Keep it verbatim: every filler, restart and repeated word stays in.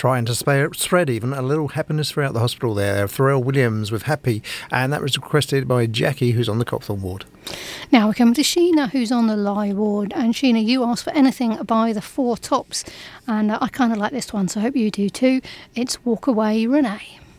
trying to sp- spread even a little happiness throughout the hospital there. Pharrell Williams with Happy, and that was requested by Jackie, who's on the Copthorne ward. Now we come to Sheena, who's on the Lye ward. And Sheena, you asked for anything by the Four Tops, and uh, I kind of like this one, so I hope you do too. It's Walk Away, Renee.